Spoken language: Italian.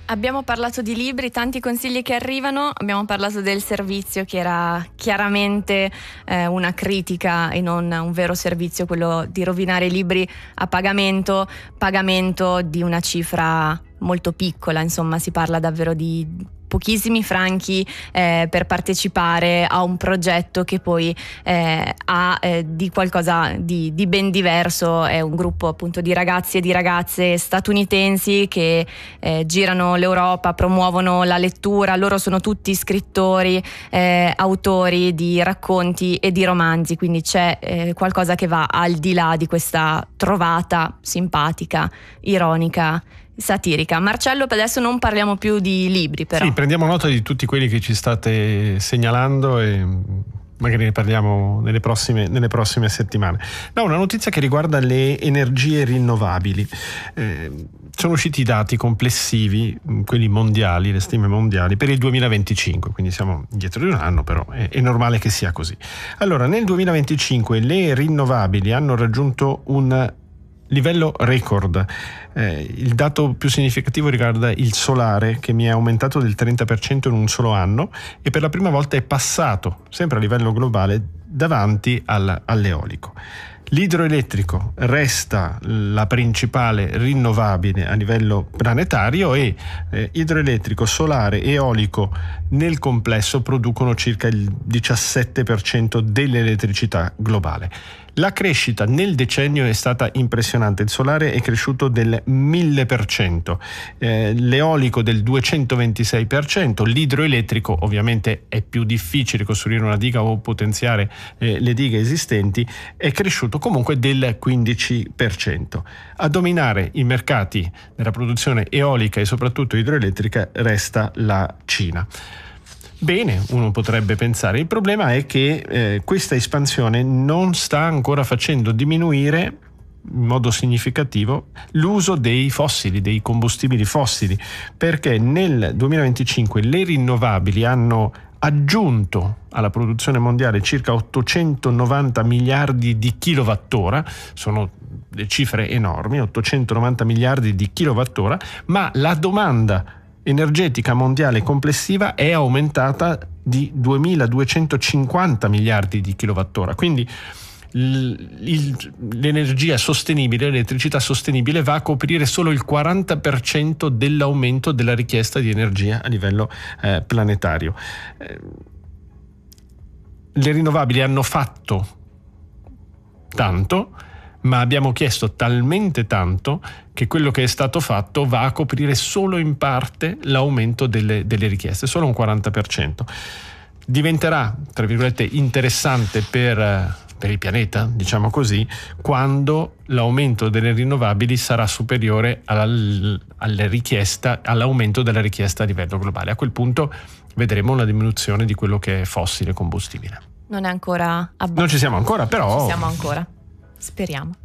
Abbiamo parlato di libri, tanti consigli che arrivano, abbiamo parlato del servizio che era chiaramente una critica e non un vero servizio, quello di rovinare i libri a pagamento di una cifra molto piccola, insomma si parla davvero di pochissimi franchi per partecipare a un progetto che poi ha di qualcosa di ben diverso. È un gruppo appunto di ragazzi e di ragazze statunitensi che girano l'Europa, promuovono la lettura. Loro sono tutti scrittori, autori di racconti e di romanzi, quindi c'è qualcosa che va al di là di questa trovata simpatica, ironica, satirica. Marcello, per adesso non parliamo più di libri, però. Sì, prendiamo nota di tutti quelli che ci state segnalando e magari ne parliamo nelle prossime settimane. No, una notizia che riguarda le energie rinnovabili. Sono usciti i dati complessivi, quelli mondiali, le stime mondiali, per il 2025, quindi siamo indietro di un anno, però è normale che sia così. Allora, nel 2025 le rinnovabili hanno raggiunto un livello record. Il dato più significativo riguarda il solare, che mi è aumentato del 30% in un solo anno e per la prima volta è passato, sempre a livello globale, davanti all'eolico. L'idroelettrico resta la principale rinnovabile a livello planetario e idroelettrico, solare e eolico nel complesso producono circa il 17% dell'elettricità globale. La crescita nel decennio è stata impressionante, il solare è cresciuto del 1000%, l'eolico del 226%, l'idroelettrico ovviamente è più difficile costruire una diga o potenziare le dighe esistenti, è cresciuto comunque del 15%. A dominare i mercati della produzione eolica e soprattutto idroelettrica resta la Cina. Bene, uno potrebbe pensare. Il problema è che questa espansione non sta ancora facendo diminuire in modo significativo l'uso dei fossili, dei combustibili fossili, perché nel 2025 le rinnovabili hanno aggiunto alla produzione mondiale circa 890 miliardi di kilowattora, sono le cifre enormi, 890 miliardi di kilowattora, ma la domanda energetica mondiale complessiva è aumentata di 2250 miliardi di kilowattora, quindi l'energia sostenibile, l'elettricità sostenibile va a coprire solo il 40% dell'aumento della richiesta di energia a livello planetario. Le rinnovabili hanno fatto tanto, ma abbiamo chiesto talmente tanto che quello che è stato fatto va a coprire solo in parte l'aumento delle richieste, solo un 40%. Diventerà, tra virgolette, interessante per il pianeta, diciamo così, quando l'aumento delle rinnovabili sarà superiore all'aumento della richiesta a livello globale. A quel punto vedremo una diminuzione di quello che è fossile combustibile. Non è ancora abbastanza. Non ci siamo ancora, però. Ci siamo ancora. Speriamo.